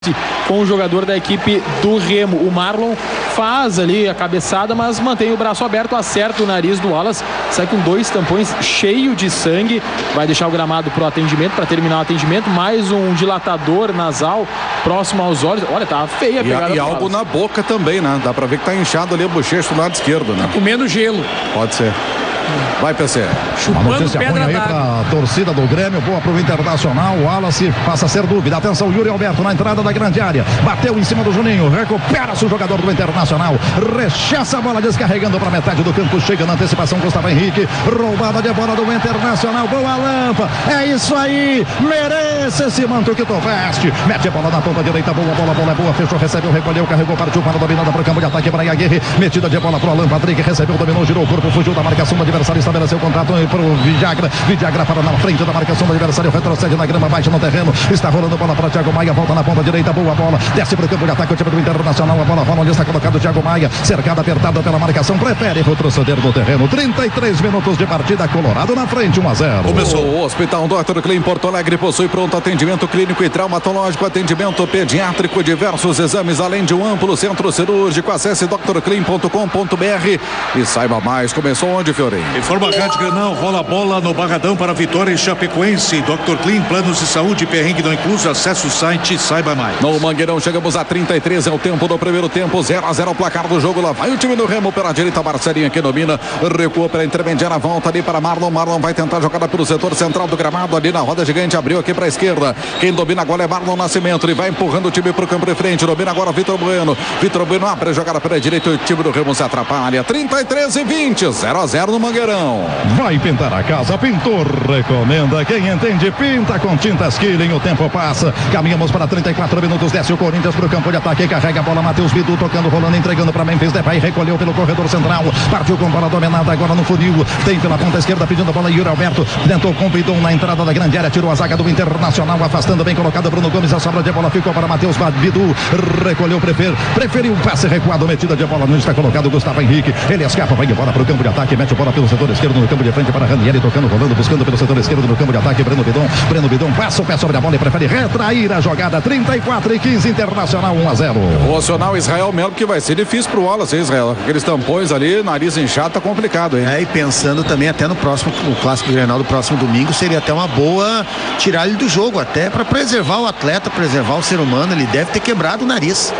com o jogador da equipe do Remo. O Marlon faz ali a cabeçada, mas mantém o braço aberto, acerta o nariz do Wallace, sai com 2 tampões cheio de sangue, vai deixar o gramado para o atendimento, para terminar o atendimento, mais um dilatador nasal próximo aos olhos. Olha, tá feia a pegada. E algo na boca também, né? Dá para ver que tá inchado ali a bochecha do lado esquerdo, né? Tá comendo gelo. Pode ser. Vai, PC. Chupando pedra aí pra torcida do Grêmio, boa pro Internacional. O Wallace passa a ser dúvida. Atenção, Yuri Alberto na entrada da grande área. Bateu em cima do Juninho. Recupera-se o jogador do Internacional. Rechaça a bola descarregando pra metade do campo. Chega na antecipação Gustavo Henrique. Roubada de bola do Internacional. Boa Lampa. É isso aí. Merece esse manto que tu veste. Mete a bola na ponta direita. Boa bola, bola é boa. Fechou, recebeu, recolheu, carregou, partiu para a dominada pro campo de ataque. Brian Aguirre. Metida de bola pro Alan Patrick. Recebeu, dominou, girou o corpo, fugiu da marcação do adversário, estabeleceu o contato pro Vidagra. Vidagra para na frente da marcação do adversário, retrocede na grama, baixa no terreno, está rolando bola para Thiago Maia, volta na ponta direita, boa bola, desce para o campo de ataque o time do Internacional, a bola rola onde está colocado o Thiago Maia, cercado, apertado pela marcação, prefere retroceder no terreno. 33 minutos de partida, Colorado na frente, 1-0. Começou o Hospital Dr. Clean Porto Alegre, possui pronto atendimento clínico e traumatológico, atendimento pediátrico, diversos exames, além de um amplo centro cirúrgico. Acesse drclean.com.br e saiba mais. Começou onde, Fiorinho? Informa a Rádio Grenal, rola bola no Barradão para Vitória e Chapecoense. Dr. Clean, planos de saúde, perrengue não incluso. Acesse o site e saiba mais. No Mangueirão chegamos a 33, é o tempo do primeiro tempo, 0-0 o placar do jogo. Lá vai o time do Remo pela direita, Marcelinho que domina, recuou pela intermediária, volta ali para Marlon. Marlon vai tentar jogada pelo setor central do gramado, ali na roda gigante, abriu aqui para a esquerda. Quem domina agora é Marlon Nascimento, ele vai empurrando o time para o campo de frente, domina agora Vitor Bueno. Vitor Bueno abre a jogada pela direita, o time do Remo se atrapalha. 33-20, 0-0 no Mangueirão. Vai pintar a casa, pintor recomenda. Quem entende, pinta com tintas Killing. O tempo passa, caminhamos para 34 minutos. Desce o Corinthians para o campo de ataque, carrega a bola, Matheus Bidu tocando, rolando, entregando para Memphis Depay, recolheu pelo corredor central, partiu com bola dominada agora no funil, tem pela ponta esquerda pedindo a bola Yuri Alberto, tentou com o Bidon na entrada da grande área, tirou a zaga do Internacional, afastando, bem colocado Bruno Gomes, a sobra de bola ficou para Matheus Bidu, recolheu, preferiu o passe recuado, metida de bola, não está colocado Gustavo Henrique, ele escapa, vai embora para o campo de ataque, mete a bola pelo setor esquerdo no campo de frente para Ranieri, tocando, rolando, buscando pelo setor esquerdo no campo de ataque, Breno Bidon passa o pé sobre a bola e prefere retrair a jogada. 34-15, Internacional 1-0. O Nacional Israel Melo, que vai ser difícil pro Wallace, Israel, aqueles tampões ali, nariz inchado, tá complicado, hein? E pensando também até no próximo, o clássico Grenal do próximo domingo, seria até uma boa tirar ele do jogo, até para preservar o atleta, preservar o ser humano. Ele deve ter quebrado o nariz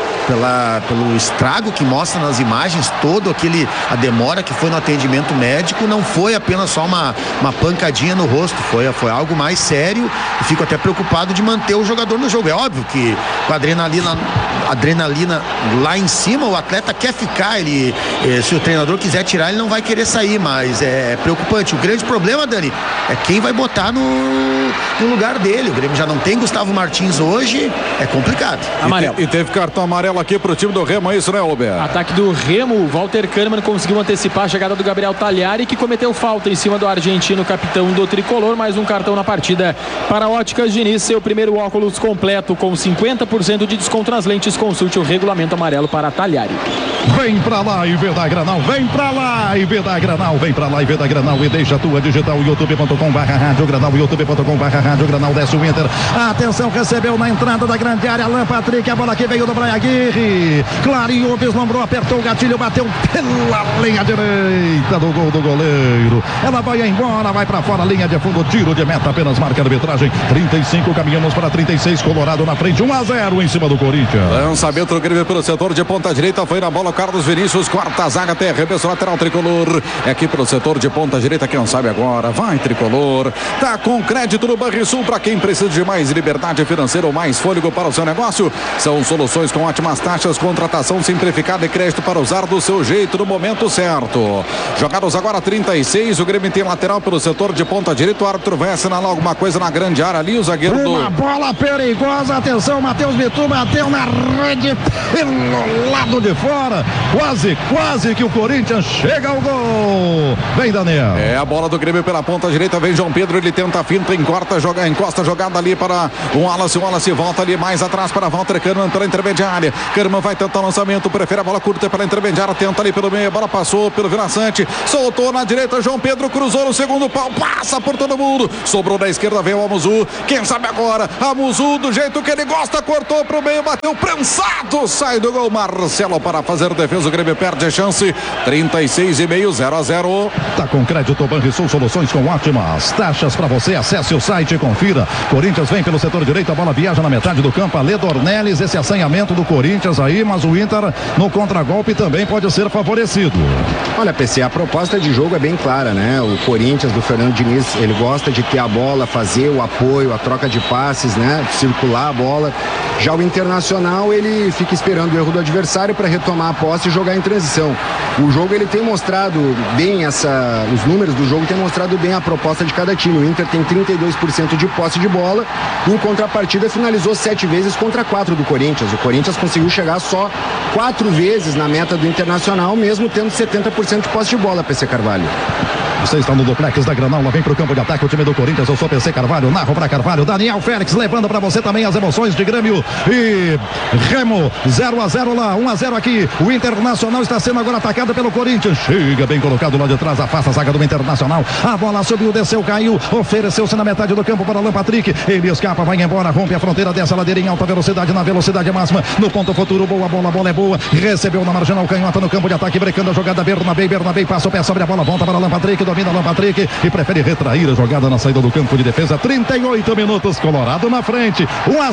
pelo estrago que mostra nas imagens, a demora que foi no atendimento médico, não foi apenas só uma pancadinha no rosto, foi algo mais sério, e fico até preocupado de manter o jogador no jogo. É óbvio que com a adrenalina lá em cima, o atleta quer ficar, se o treinador quiser tirar, ele não vai querer sair, mas é preocupante. O grande problema, Dani, é quem vai botar no lugar dele. O Grêmio já não tem Gustavo Martins hoje, é complicado. Amarelo. E teve cartão amarelo aqui pro time do Remo, é isso, né, Ober? Ataque do Remo, Walter Kahneman conseguiu antecipar a chegada do Gabriel Tagliari, que cometeu falta em cima do argentino, capitão do tricolor. Mais um cartão na partida para Óticas Diniz, seu primeiro óculos completo com 50% de desconto nas lentes. Consulte o regulamento amarelo para Tagliari. Vem pra lá e vê da Grenal, vem pra lá e vê da Grenal, vem pra lá e vê da Grenal e deixa a tua digital, youtube.com/rádio Grenal, youtube.com/rádio Grenal, desce o Inter, atenção, recebeu na entrada da grande área, Alan Patrick, a bola que veio do Brian Aguirre, clareou, vislumbrou, apertou o gatilho, bateu pela linha direita do gol do goleiro, ela vai embora, vai pra fora, linha de fundo, tiro de meta, apenas marca a arbitragem. 35, caminhamos para 36, Colorado na frente, 1-0 em cima do Corinthians. Lançamento do Grêmio pelo setor de ponta direita, foi na bola Carlos Vinícius, quarta zaga, até arremesso lateral tricolor, é aqui pelo setor de ponta direita, quem sabe agora, vai tricolor, tá com crédito no Banrisul, para quem precisa de mais liberdade financeira ou mais fôlego para o seu negócio, são soluções com ótimas taxas, contratação simplificada e crédito para usar do seu jeito no momento certo. Jogados agora 36, o Grêmio tem lateral pelo setor de ponta direita, o árbitro vai assinalar alguma coisa na grande área ali, o zagueiro Uma bola perigosa, atenção, Matheus Bitu bateu na rede pelo lado de fora, quase que o Corinthians chega ao gol. Vem, Daniel. É a bola do Grêmio pela ponta direita, vem João Pedro, ele tenta a finta, encorda encosta a jogada ali para o Wallace. O Wallace volta ali mais atrás para Walter Kahneman pela intermediária. Kahneman vai tentar o lançamento, prefere a bola curta pela intermediária, tenta ali pelo meio, a bola passou pelo Vila Sante, soltou na direita, João Pedro cruzou no segundo pau, passa por todo mundo, sobrou da esquerda, veio o Amuzu, quem sabe agora, Amuzu do jeito que ele gosta, cortou pro meio, bateu prensado, sai do gol, Marcelo para fazer defesa, o Grêmio perde a chance, 36,5, 0-0. Tá com crédito Banrisul, soluções com ótimas taxas para você, acesse o site e confira. Corinthians vem pelo setor direito, a bola viaja na metade do campo, Alê Dornelles, esse assanhamento do Corinthians aí, mas o Inter no contragolpe também pode ser favorecido. Olha, PC, a proposta de jogo é bem clara, né? O Corinthians do Fernando Diniz, ele gosta de ter a bola, fazer o apoio, a troca de passes, né? Circular a bola. Já o Internacional, ele fica esperando o erro do adversário para retomar a posse e jogar em transição. O jogo, ele tem mostrado bem os números do jogo tem mostrado bem a proposta de cada time. O Inter tem 32% de posse de bola, em contrapartida finalizou 7 vezes contra 4 do Corinthians. O Corinthians conseguiu chegar só 4 vezes na meta do Internacional, mesmo tendo 70% de posse de bola, PC Carvalho. Você está no duplex da Granal, lá vem pro campo de ataque o time do Corinthians, eu sou PC Carvalho, narro pra Carvalho, Daniel Félix, levando pra você também as emoções de Grêmio e Remo, 0-0 lá, 1-0 aqui, o Internacional está sendo agora atacado pelo Corinthians, chega bem colocado lá de trás, afasta a zaga do Internacional, a bola subiu, desceu, caiu, ofereceu-se na metade do campo para Alan Patrick, ele escapa, vai embora, rompe a fronteira dessa ladeira em alta velocidade, na velocidade máxima, no ponto futuro, boa bola, a bola é boa, recebeu na marginal canhota no campo de ataque, brecando a jogada, Bernabé passa o pé sobre a bola, volta para Alan Patrick, domina Alan Patrick e prefere retrair a jogada na saída do campo de defesa. 38 minutos, Colorado na frente,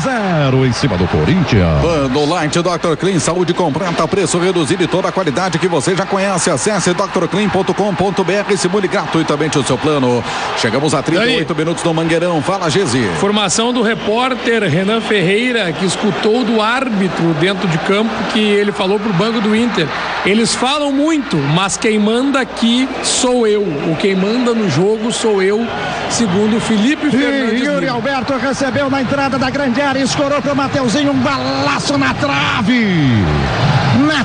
1-0 em cima do Corinthians. Bando Light Dr. Clean, saúde completa, preço reduzido e toda a qualidade que você já conhece. Acesse drclean.com.br e simule gratuitamente o seu plano. Chegamos a 38 minutos no Mangueirão. Fala, Gezi. Informação do repórter Renan Ferreira, que escutou do árbitro dentro de campo, que ele falou pro banco do Inter: eles falam muito, mas quem manda aqui sou eu. O quem manda no jogo sou eu, segundo Felipe Fernandes. Yuri Alberto recebeu na entrada da grande área, escorou pro Mateuzinho, um balaço na trave. Na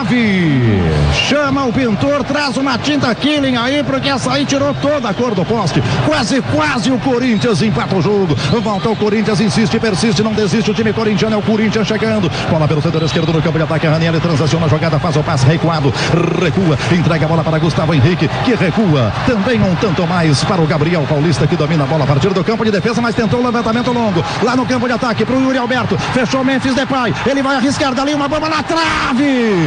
trave, chama o pintor, traz uma tinta Killing aí, porque essa aí tirou toda a cor do poste, quase o Corinthians empata o jogo, volta o Corinthians, insiste, persiste, não desiste, o time corintiano é o Corinthians chegando, bola pelo setor esquerdo no campo de ataque, Ranieri transaciona a jogada, faz o passe recuado, recua, entrega a bola para Gustavo Henrique, que recua, também um tanto mais para o Gabriel Paulista, que domina a bola a partir do campo de defesa, mas tentou um levantamento longo, lá no campo de ataque, pro Yuri Alberto, fechou Memphis Depay, ele vai arriscar dali uma bomba na trave,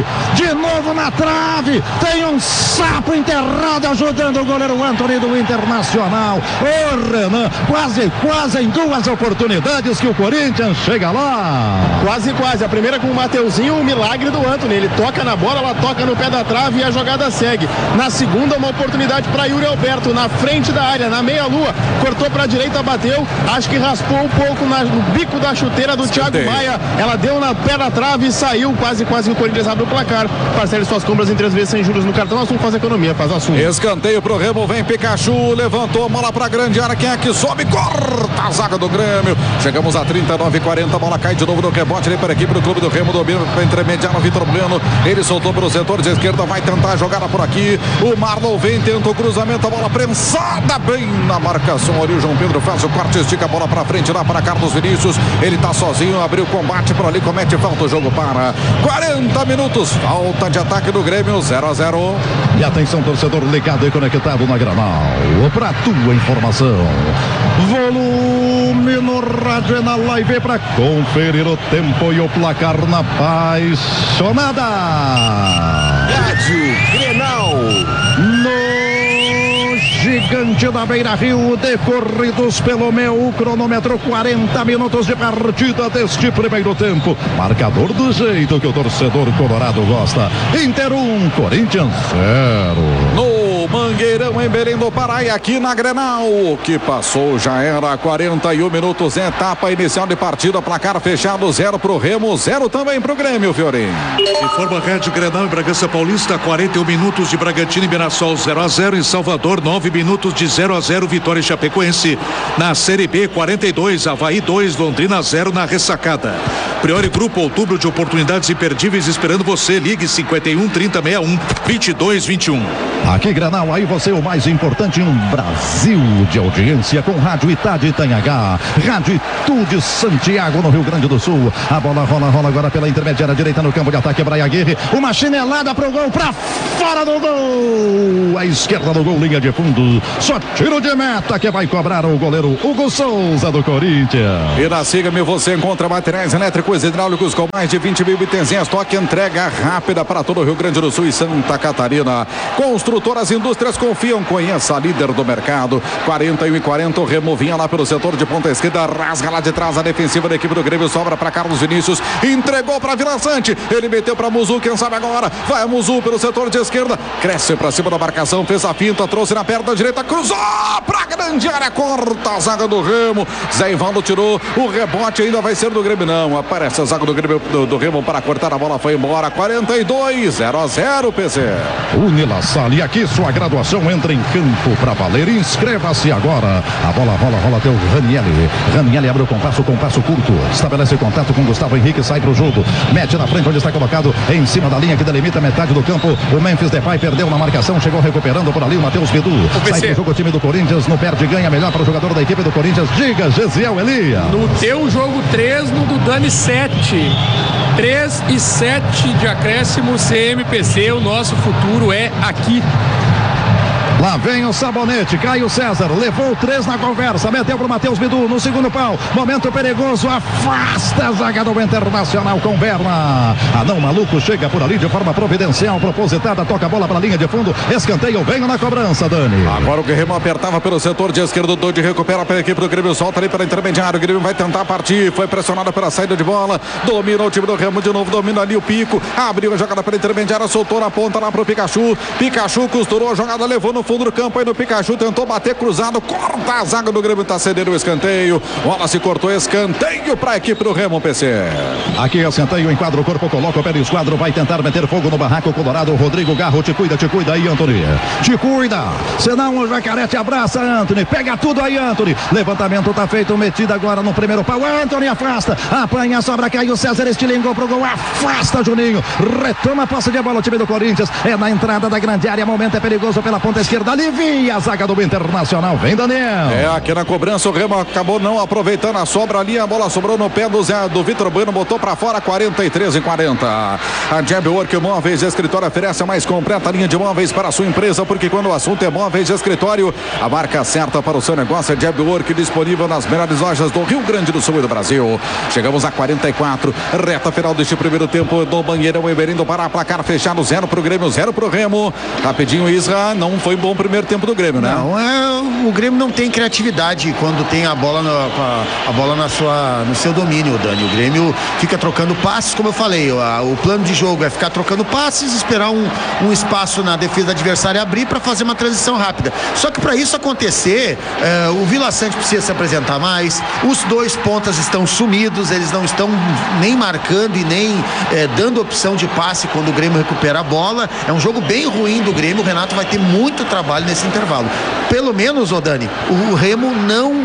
de novo na trave, tem um sapo enterrado ajudando o goleiro Antony do Internacional. O Renan, quase em 2 oportunidades que o Corinthians chega lá. Quase, a primeira com o Mateuzinho, o milagre do Antony, ele toca na bola, ela toca no pé da trave e a jogada segue. Na segunda, uma oportunidade para Yuri Alberto, na frente da área, na meia-lua, cortou para a direita, bateu, acho que raspou um pouco no bico da chuteira do Thiago Maia, ela deu na pé da trave e saiu, quase o Corinthians abre o placar, parcele suas compras em 3 vezes sem juros no cartão, assunto faz economia, faz assunto. Escanteio pro Remo, vem Pikachu, levantou a bola pra grande área, quem é que sobe? Corta a zaga do Grêmio, chegamos a 39:40, a bola cai de novo no rebote ali para a equipe do clube do Remo, domina para intermediar no Vitor Bueno, ele soltou pelo setor de esquerda, vai tentar a jogada por aqui, o Marlon vem, tenta o cruzamento, a bola prensada bem na marcação ali, o João Pedro faz o corte, estica a bola pra frente lá para Carlos Vinícius, ele tá sozinho, abriu o combate por ali, comete falta, o jogo para 40 minutos, falta de ataque do Grêmio, 0-0. E atenção, torcedor ligado e conectado na Granal, pra tua informação, volume no rádio e na live para conferir o tempo e o placar na apaixonada. Rádio Grenal. No Gigante da Beira-Rio, decorridos pelo meu cronômetro, 40 minutos de partida deste primeiro tempo. Marcador do jeito que o torcedor colorado gosta. Inter 1, Corinthians 0. No Mangueirão, em Belém do Pará, e aqui na Grenal, o que passou já era 41 minutos, etapa inicial de partida, placar fechado, 0 pro Remo, 0 também pro Grêmio, Fiorinho. Informa Rádio Grenal em Bragança Paulista, 41 minutos de Bragantino e Mirassol, 0-0 em Salvador, 9 minutos de 0-0, Vitória e Chapecoense. Na Série B, 42, Avaí 2, Londrina 0 na ressacada. Priori Grupo, outubro de oportunidades imperdíveis esperando você, ligue 51 30 61 22 21. Aqui Granal, aí aí você, o mais importante em um Brasil de audiência, com Rádio Itá de Itanhangá, Rádio Itu de Santiago, no Rio Grande do Sul. A bola rola agora pela intermediária direita no campo de ataque. Brian Aguirre, uma chinelada pro gol, pra fora do gol. A esquerda do gol, linha de fundo. Só tiro de meta que vai cobrar o goleiro Hugo Souza do Corinthians. E na Siga-me você encontra materiais elétricos e hidráulicos com mais de 20 mil itens em estoque. Entrega rápida para todo o Rio Grande do Sul e Santa Catarina. Construtoras Indústrias confiam, conheça a líder do mercado. 41-40, o Remo vinha lá pelo setor de ponta esquerda, rasga lá de trás a defensiva da equipe do Grêmio, sobra para Carlos Vinícius, entregou para Vila Sante, ele meteu para Muzu, quem sabe agora, vai a Muzu pelo setor de esquerda, cresce para cima da marcação, fez a finta, trouxe na perna direita, cruzou para grande área, corta a zaga do Remo, Zé Ivaldo tirou, o rebote ainda vai ser do Grêmio, não, aparece a zaga do Grêmio do Remo para cortar a bola, foi embora, 42-0-0 PC. Unila Salle, aqui sua graduação entra em campo para valer, inscreva-se agora. A bola rola até o Ranieri abre o compasso curto, estabelece contato com Gustavo Henrique, sai pro jogo, mete na frente onde está colocado, em cima da linha que delimita metade do campo, o Memphis Depay perdeu na marcação, chegou recuperando por ali o Matheus Bidu, sai pro jogo o time do Corinthians, no perde ganha, melhor para o jogador da equipe do Corinthians, diga Gesiel Elia. No teu jogo 3, no do Dani 7, 3 e 7 de acréscimo, CMPC, o nosso futuro é aqui. Lá vem o Sabonete, Caio César, levou 3 na conversa, meteu pro Matheus Bidu no segundo pau, momento perigoso, afasta a zaga do Internacional com Berna. Não, maluco, chega por ali de forma providencial, propositada, toca a bola pra linha de fundo, escanteio, venho na cobrança, Dani. Agora o Guerreiro apertava pelo setor de esquerda, o Dodi recupera pela equipe do Grêmio, solta ali pela intermediária, o Grêmio vai tentar partir, foi pressionado pela saída de bola, domina o time do Remo de novo, domina ali o Pico, abriu a jogada pela intermediária, soltou na ponta lá pro Pikachu costurou a jogada, levou no fundo do campo aí no Pikachu, tentou bater cruzado, corta a zaga do Grêmio, tá cedendo o escanteio, bola se cortou, escanteio pra equipe do Remo, PC. Aqui é escanteio, enquadra o corpo, coloca o pé do esquadro, vai tentar meter fogo no barraco colorado, Rodrigo Garro, te cuida aí, Antony, te cuida, senão o Jacaré te abraça, Antony, pega tudo aí, Antony, levantamento tá feito, metida agora no primeiro pau, Antony afasta, apanha, sobra, Caio César, estilingou pro gol, afasta Juninho, retoma a posse de bola o time do Corinthians, é na entrada da grande área, momento é perigoso pela ponta esquerda, alivia a zaga do Internacional, vem Daniel. Aqui na cobrança o Remo acabou não aproveitando a sobra ali, a bola sobrou no pé do Vitor Bueno, botou pra fora, 43-40. A Jeb Work Móveis Escritório oferece a mais completa linha de móveis para a sua empresa, porque quando o assunto é móveis de escritório, a marca certa para o seu negócio é Jeb Work, disponível nas melhores lojas do Rio Grande do Sul e do Brasil. Chegamos a 44, reta final deste primeiro tempo do Banheirão, Iberindo para placar fechado, 0 pro Grêmio, 0 pro Remo. Rapidinho, Isra, não foi bom primeiro tempo do Grêmio, né? Não, o Grêmio não tem criatividade quando tem a bola no seu domínio, Dani. O Grêmio fica trocando passes, como eu falei, o plano de jogo é ficar trocando passes, esperar um espaço na defesa adversária abrir para fazer uma transição rápida. Só que para isso acontecer, o Vila Sante precisa se apresentar mais, os dois pontas estão sumidos, eles não estão nem marcando e nem dando opção de passe quando o Grêmio recupera a bola. É um jogo bem ruim do Grêmio, o Renato vai ter muito trabalho nesse intervalo. Pelo menos, Dani, o Remo não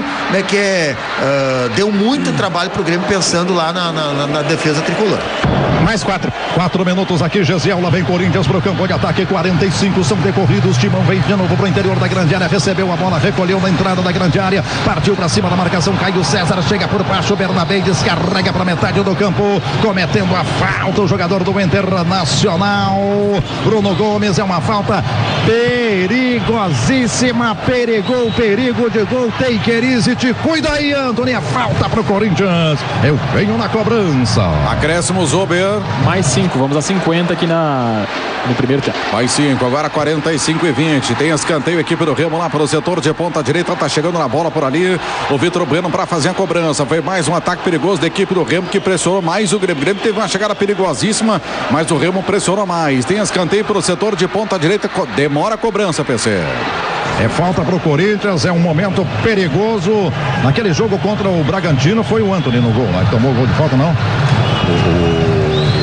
deu muito trabalho pro Grêmio pensando lá na defesa tricolor. Mais 4 minutos aqui, Gesiel, lá vem Corinthians pro campo de ataque, 45 são decorridos, Timão vem de novo pro interior da grande área, recebeu a bola, recolheu na entrada da grande área, partiu pra cima da marcação, Caio César, chega por baixo, Bernabé descarrega pra metade do campo, cometendo a falta, o jogador do Internacional, Bruno Gomes, é uma falta perigosíssima, perigo de gol, take it easy, te cuida aí, Antony, a falta pro Corinthians, eu venho na cobrança. Acréscimo, Zober. Mais 5, vamos a 50 aqui no primeiro tempo. Mais 5, agora 45-20. Tem escanteio, equipe do Remo lá pelo setor de ponta direita, tá chegando na bola por ali. O Vitor Bueno para fazer a cobrança. Foi mais um ataque perigoso da equipe do Remo que pressionou mais o Grêmio. O Grêmio teve uma chegada perigosíssima, mas o Remo pressionou mais. Tem escanteio pelo setor de ponta direita, demora a cobrança, PC. É falta pro Corinthians, é um momento perigoso. Naquele jogo contra o Bragantino foi o Antony no gol, mas tomou o gol de falta, não? O Matheus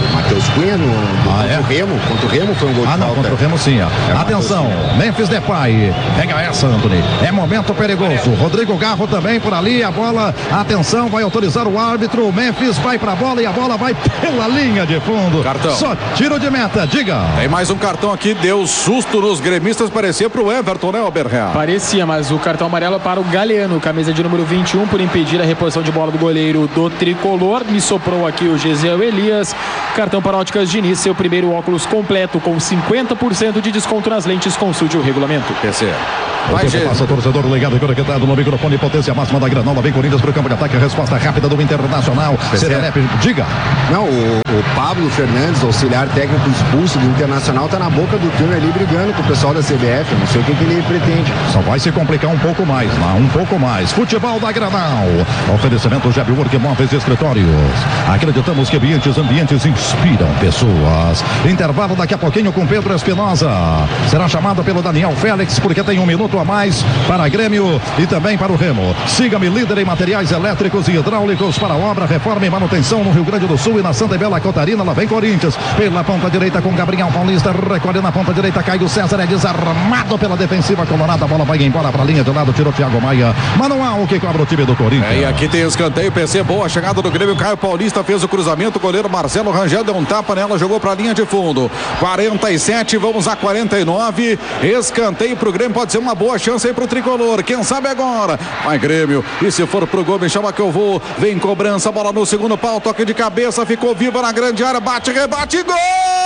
Matheus Cunha contra o Remo. Contra o Remo foi um gol de falta. Não, contra o Remo sim, ó. Atenção, Memphis Depay. Pega essa, Anthony. É momento perigoso. Rodrigo Garro também por ali. A bola, atenção, vai autorizar o árbitro. Memphis vai pra bola e a bola vai pela linha de fundo. Cartão. Só tiro de meta, diga. Tem mais um cartão aqui, deu susto nos gremistas, parecia pro Everton, né, Oberhard? Parecia, mas o cartão amarelo para o Galeano, camisa de número 21, por impedir a reposição de bola do goleiro do tricolor. Me soprou aqui o Gesiel Elias. Cartão para Óticas Diniz, seu primeiro óculos completo com 50% de desconto nas lentes. Consulte o regulamento. PC. Vai, passa, torcedor ligado e conectado no microfone, potência máxima da Granola. Vem Corinthians pro campo de ataque, a resposta rápida do Internacional. CDF, diga. Não, o Pablo Fernandes, auxiliar técnico expulso do Internacional, tá na boca do túnel ali brigando com o pessoal da CBF. Eu não sei o que ele pretende. Só vai se complicar um pouco mais, lá, um pouco mais. Futebol da Granal. Oferecimento Jabwork Móveis e Escritórios. Acreditamos que ambientes inspiram pessoas. Intervalo daqui a pouquinho com Pedro Espinosa. Será chamado pelo Daniel Félix, porque tem um minuto a mais para Grêmio e também para o Remo. Siga-me, líder em materiais elétricos e hidráulicos para obra, reforma e manutenção no Rio Grande do Sul e na Santa e Bela Catarina. Lá vem Corinthians pela ponta direita com Gabriel Paulista, recolhe na ponta direita, Caio César é desarmado pela defensiva colorada, a bola vai embora para a linha de lado, tirou Thiago Maia, manual que cobra o time do Corinthians. E aqui tem escanteio, PC, boa chegada do Grêmio, Caio Paulista fez o cruzamento, o goleiro Marcelo Rangel deu um tapa nela, jogou para a linha de fundo. 47, vamos a 49, escanteio pro Grêmio, pode ser uma boa chance aí pro tricolor, quem sabe agora, vai Grêmio, e se for pro gol, me chama que eu vou, vem cobrança, bola no segundo pau, toque de cabeça, ficou viva na grande área, bate, rebate, gol!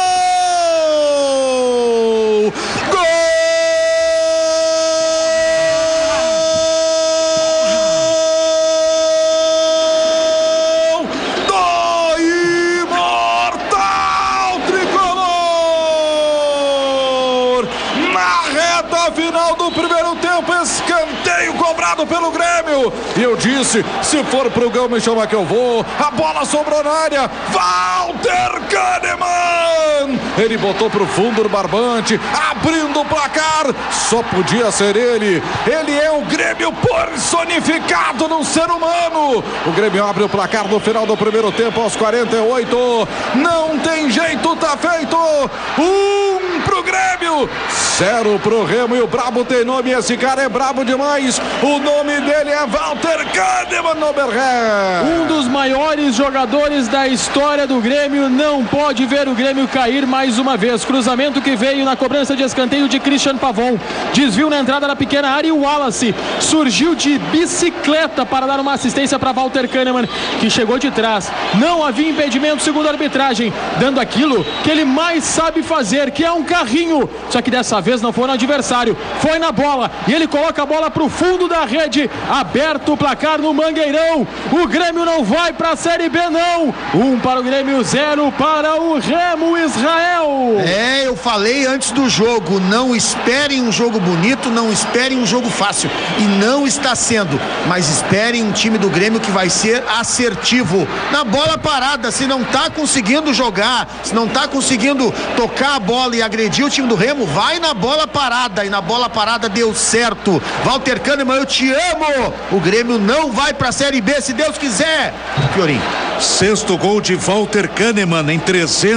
Gol! Do imortal tricolor! Na reta final do primeiro tempo, escanteio cobrado pelo Grêmio. E eu disse, se for pro gol, me chama que eu vou. A bola sobrou na área. Walter Kahneman! Ele botou pro fundo do barbante, abrindo o placar. Só podia ser ele. Ele é o Grêmio personificado num ser humano. O Grêmio abre o placar no final do primeiro tempo, aos 48. Não tem jeito, tá feito. 1 pro Grêmio, 0 pro Remo. E o brabo tem nome, esse cara é brabo demais. O nome dele é Walter Kahneman, Oberhard. Um dos maiores jogadores da história do Grêmio, não pode ver o Grêmio cair mais uma vez. Cruzamento que veio na cobrança de escanteio de Christian Pavon. Desvio na entrada da pequena área e o Wallace surgiu de bicicleta para dar uma assistência para Walter Kahneman, que chegou de trás. Não havia impedimento segundo a arbitragem, dando aquilo que ele mais sabe fazer, que é um carrinho. Só que dessa vez não foi no adversário, foi na bola. E ele coloca a bola para o fundo da rede. Aberto o placar no Mangueirão. O Grêmio não vai para a Série B, não. 1 para o Grêmio, 0 para o Remo, Israel. Eu falei antes do jogo, não esperem um jogo bonito, não esperem um jogo fácil, e não está sendo, mas esperem um time do Grêmio que vai ser assertivo na bola parada. Se não está conseguindo jogar, se não está conseguindo tocar a bola e agredir o time do Remo, vai na bola parada, e na bola parada deu certo. Walter Kahneman, eu te amo. O Grêmio não vai para a Série B, se Deus quiser. Fiorinho. 6º gol de Walter Kahneman em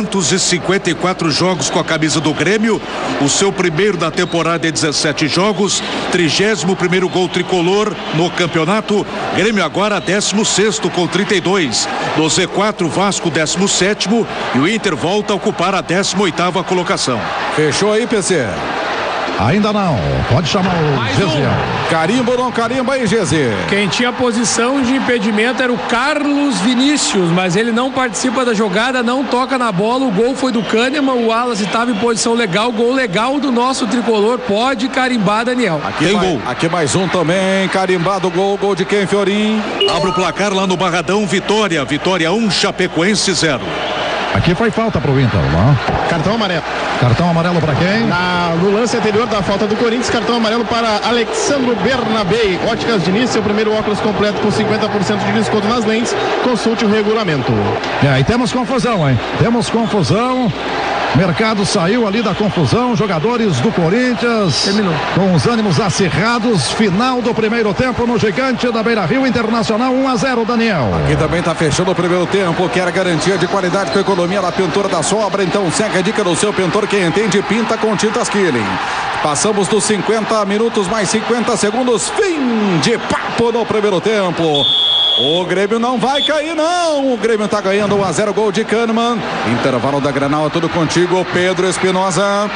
354 jogos com a camisa do Grêmio. O seu primeiro da temporada em 17 jogos. 31º gol tricolor no campeonato. Grêmio agora 16º com 32. No Z4, Vasco 17º. E o Inter volta a ocupar a 18ª colocação. Fechou aí, PC? Ainda não, pode chamar o Gesiel. Carimba ou não carimba aí, Gesiel? Quem tinha posição de impedimento era o Carlos Vinícius, mas ele não participa da jogada, não toca na bola. O gol foi do Kahneman, o Wallace estava em posição legal, gol legal do nosso tricolor. Pode carimbar, Daniel. Aqui tem gol. Aqui mais um também, carimbado, gol de quem, Fiorim? Abre o placar lá no Barradão, Vitória 1, Chapecoense 0. Aqui foi falta pro Inter, né? Cartão amarelo. Cartão amarelo para quem? No lance anterior da falta do Corinthians, cartão amarelo para Alexandro Bernabei. Óticas Diniz, seu primeiro óculos completo com 50% de desconto nas lentes. Consulte o regulamento. E temos confusão, hein? Temos confusão. Mercado saiu ali da confusão, jogadores do Corinthians com os ânimos acirrados. Final do primeiro tempo no Gigante da Beira-Rio. Internacional 1-0, Daniel. Aqui também está fechando o primeiro tempo. Quer garantia de qualidade com economia na pintura da sobra? Então segue a dica do seu pintor. Quem entende, pinta com tintas Killing. Passamos dos 50 minutos mais 50 segundos. Fim de papo no primeiro tempo. O Grêmio não vai cair, não. O Grêmio está ganhando 1-0, gol de Kahneman. Intervalo da Grenal, é tudo contigo, Pedro Espinosa.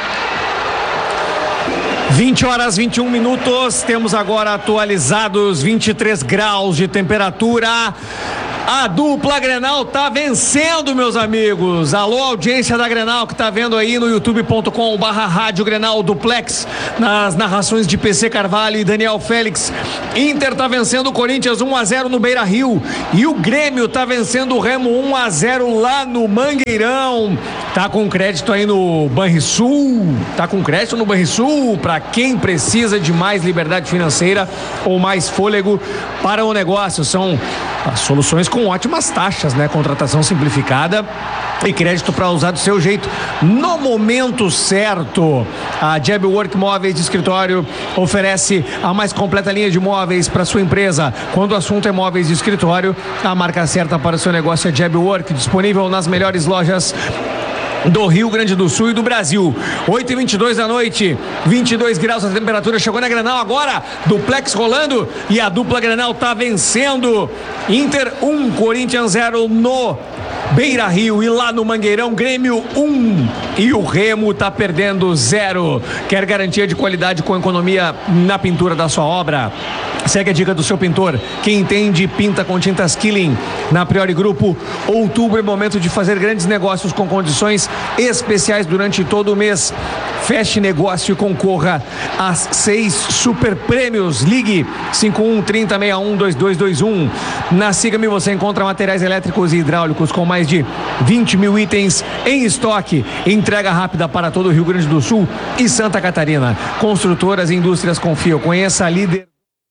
20 horas 21 minutos. Temos agora atualizados 23 graus de temperatura. A dupla Grenal tá vencendo, meus amigos. Alô, audiência da Grenal que tá vendo aí no youtube.com/Rádio Grenal Duplex, nas narrações de PC Carvalho e Daniel Félix. Inter tá vencendo o Corinthians 1-0 no Beira-Rio e o Grêmio tá vencendo o Remo 1-0 lá no Mangueirão. Tá com crédito aí no Banrisul. Tá com crédito no Banrisul para quem precisa de mais liberdade financeira ou mais fôlego para o negócio. São as soluções com ótimas taxas, né? Contratação simplificada e crédito para usar do seu jeito no momento certo. A Jabwork Móveis de Escritório oferece a mais completa linha de móveis para sua empresa. Quando o assunto é móveis de escritório, a marca certa para o seu negócio é Jabwork, disponível nas melhores lojas do Rio Grande do Sul e do Brasil. 8h22 da noite, 22 graus a temperatura. Chegou na Grenal agora, duplex rolando e a dupla Grenal tá vencendo. Inter 1, Corinthians 0 no Beira-Rio e lá no Mangueirão, Grêmio 1 e o Remo tá perdendo 0. Quer garantia de qualidade com economia na pintura da sua obra? Segue a dica do seu pintor. Quem entende, pinta com tintas Killing. Na Priori Grupo, outubro é momento de fazer grandes negócios com condições especiais durante todo o mês. Feche negócio e concorra a 6 super prêmios. Ligue 5130612221. Na Siga-me você encontra materiais elétricos e hidráulicos com mais de 20 mil itens em estoque. Entrega rápida para todo o Rio Grande do Sul e Santa Catarina. Construtoras e indústrias confiam. Conheça a líder.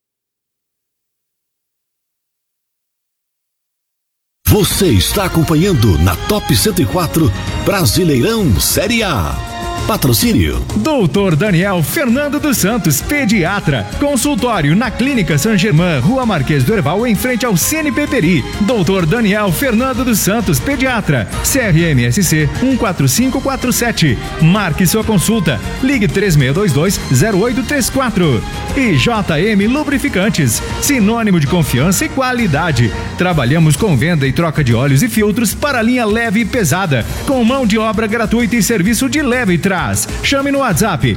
Você está acompanhando na Top 104 Brasileirão Série A. Patrocínio Doutor Daniel Fernando dos Santos, pediatra. Consultório na Clínica San Germán, Rua Marquês do Herval, em frente ao CNP Peri. Doutor Daniel Fernando dos Santos, pediatra. CRMSC 14547. Marque sua consulta. Ligue 3622-0834. E JM Lubrificantes, sinônimo de confiança e qualidade. Trabalhamos com venda e troca de óleos e filtros para a linha leve e pesada, com mão de obra gratuita e serviço de leve e trás. Chame no WhatsApp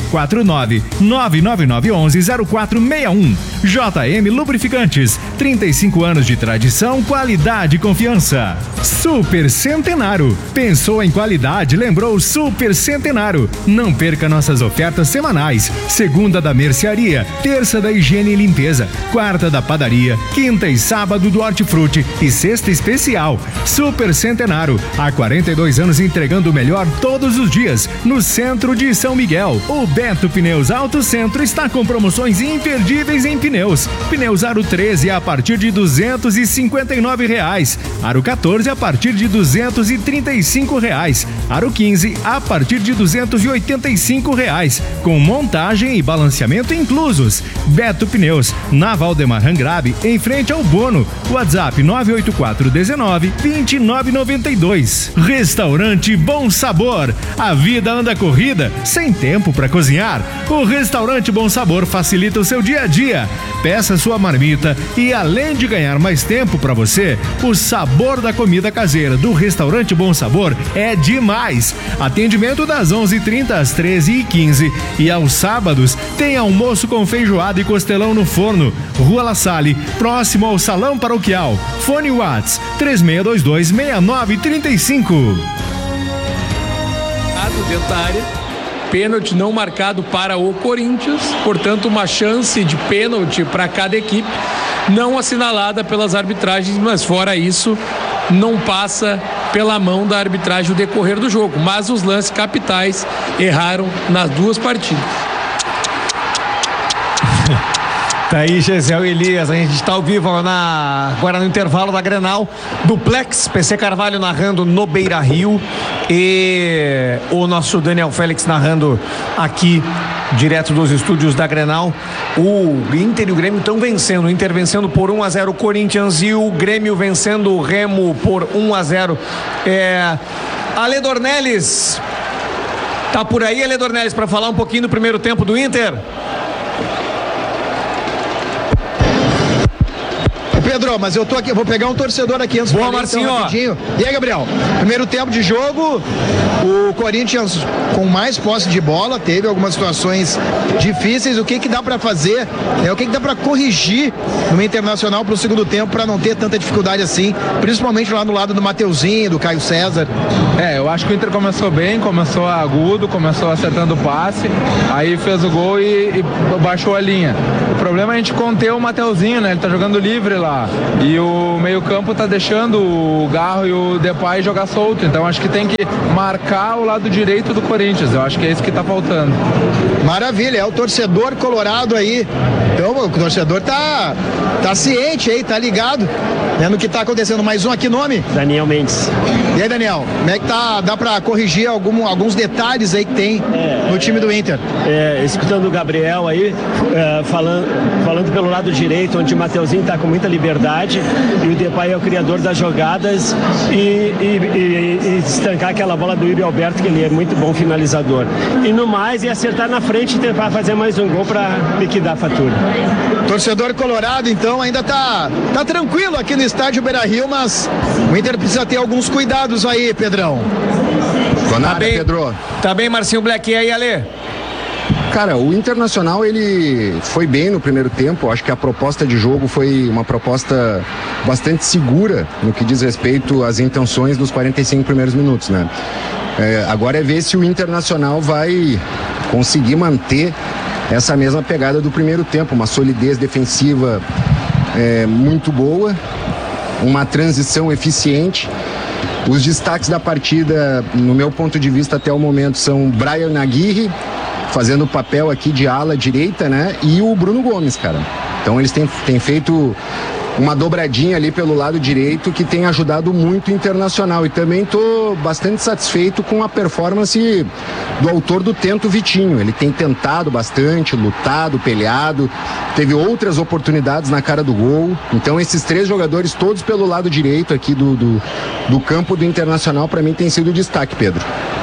49999110461. JM Lubrificantes, 35 anos de tradição, qualidade e confiança. Super Centenário. Pensou em qualidade, lembrou Super Centenário. Não perca nossas ofertas semanais. Segunda da mercearia, terça da higiene e limpeza, quarta da padaria, quinta e sábado do hortifruti e sexta especial. Super Centenário, há 42 anos entregando o melhor todos os dias no centro de São Miguel. O Beto Pneus Auto Centro está com promoções imperdíveis em pneus. Pneus Aro 13 a partir de R$259. Aro 14 a partir de R$235. Aro 15 a partir de R$285. Com montagem e balanceamento inclusos. Beto Pneus, na Valdemar Rangrabe, em frente ao Bono. WhatsApp 984-19-2992. Restaurante Bom Sabor. A vida anda corrida, sem tempo para cozinhar. O Restaurante Bom Sabor facilita o seu dia a dia. Peça sua marmita e, além de ganhar mais tempo para você, o sabor da comida caseira do Restaurante Bom Sabor é demais. Atendimento das 11h30 às 13h15 e aos sábados tem almoço com feijoada e costelão no forno. Rua La Salle, próximo ao Salão Paroquial. Fone Whats 3622-6935. Dentro da área, pênalti não marcado para o Corinthians, portanto uma chance de pênalti para cada equipe, não assinalada pelas arbitragens, mas fora isso não passa pela mão da arbitragem o decorrer do jogo, mas os lances capitais erraram nas duas partidas. Tá aí, Gesiel e Elias, a gente está ao vivo agora no intervalo da Grenal, Duplex, PC Carvalho narrando no Beira-Rio e o nosso Daniel Félix narrando aqui, direto dos estúdios da Grenal. O Inter e o Grêmio estão vencendo, o Inter vencendo por 1-0 o Corinthians e o Grêmio vencendo o Remo por 1-0. Ale Dornelles, tá por aí, Ale Dornelles, para falar um pouquinho do primeiro tempo do Inter? Pedro, mas eu tô aqui, eu vou pegar um torcedor aqui antes. Boa, Marcinho. Então, e aí, Gabriel? Primeiro tempo de jogo, o Corinthians com mais posse de bola, teve algumas situações difíceis. O que dá pra fazer? O que dá pra corrigir no Internacional pro segundo tempo pra não ter tanta dificuldade assim, principalmente lá no lado do Mateuzinho, do Caio César? Eu acho que o Inter começou bem, começou agudo, começou acertando o passe, aí fez o gol e baixou a linha. O problema é a gente conter o Mateuzinho, né? Ele tá jogando livre lá. E o meio-campo tá deixando o Garro e o Depay jogar solto. Então acho que tem que marcar o lado direito do Corinthians. Eu acho que é isso que tá faltando. Maravilha, é o torcedor colorado aí. Então o torcedor tá ciente aí, tá ligado, né, no que tá acontecendo. Mais um aqui, nome? Daniel Mendes. E aí, Daniel, como é que tá? Dá pra corrigir alguns detalhes aí que tem no time do Inter? Escutando o Gabriel aí, falando pelo lado direito, onde o Mateuzinho tá com muita liberdade e o Depay é o criador das jogadas e estancar aquela bola do Yuri Alberto, que ele é muito bom finalizador. E no mais, acertar na frente e tentar fazer mais um gol para liquidar a fatura. Torcedor colorado, então, ainda tá tranquilo aqui no estádio Beira-Rio, mas o Inter precisa ter alguns cuidados aí, Pedrão. Tá bem, Pedro. Tá bem, Marcinho Black. E aí, Ale? Cara, o Internacional, ele foi bem no primeiro tempo. Acho que a proposta de jogo foi uma proposta bastante segura no que diz respeito às intenções dos 45 primeiros minutos, né? Agora é ver se o Internacional vai conseguir manter essa mesma pegada do primeiro tempo, uma solidez defensiva muito boa, uma transição eficiente. Os destaques da partida, no meu ponto de vista até o momento, são Brian Aguirre, fazendo o papel aqui de ala direita, né? E o Bruno Gomes, cara. Então eles têm feito uma dobradinha ali pelo lado direito que tem ajudado muito o Internacional. E também estou bastante satisfeito com a performance do autor do tento, Vitinho. Ele tem tentado bastante, lutado, peleado, teve outras oportunidades na cara do gol. Então esses três jogadores todos pelo lado direito aqui do campo do Internacional, para mim tem sido o destaque, Pedro.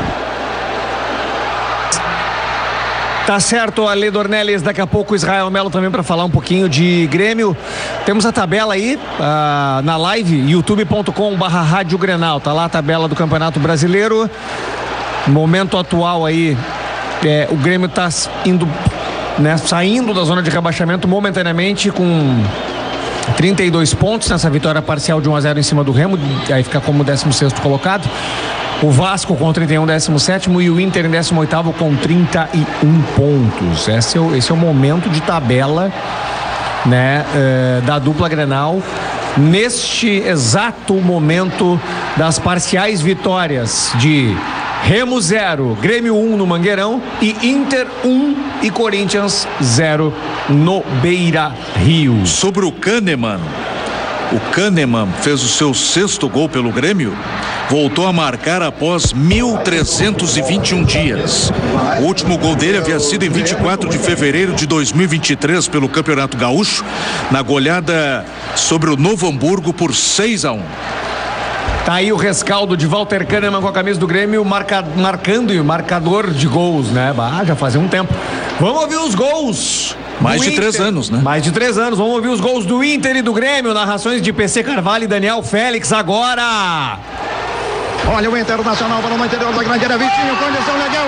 Tá certo, Ale Dornelles, daqui a pouco o Israel Melo também para falar um pouquinho de Grêmio. Temos a tabela aí na live, youtube.com/Rádio Grenal, tá lá a tabela do Campeonato Brasileiro. Momento atual aí, o Grêmio tá indo, né, saindo da zona de rebaixamento momentaneamente com 32 pontos nessa vitória parcial de 1-0 em cima do Remo, aí fica como 16º colocado. O Vasco com 31, 17º, e o Inter em 18º com 31 pontos. Esse é o momento de tabela, né, da dupla Grenal. Neste exato momento das parciais vitórias de Remo 0, Grêmio 1 no Mangueirão e Inter 1 e Corinthians 0 no Beira-Rio. Sobre o Kahneman fez o seu 6º gol pelo Grêmio, voltou a marcar após 1.321 dias. O último gol dele havia sido em 24 de fevereiro de 2023 pelo Campeonato Gaúcho, na goleada sobre o Novo Hamburgo por 6-1. Tá aí o rescaldo de Walter Kahneman com a camisa do Grêmio, marcando o marcador de gols, né? Já fazia um tempo. Vamos ouvir os gols. Mais de 3 anos, né? Mais de 3 anos. Vamos ouvir os gols do Inter e do Grêmio. Narrações de PC Carvalho e Daniel Félix agora. Olha o Internacional, bola no interior da grande área, Vitinho, condição legal.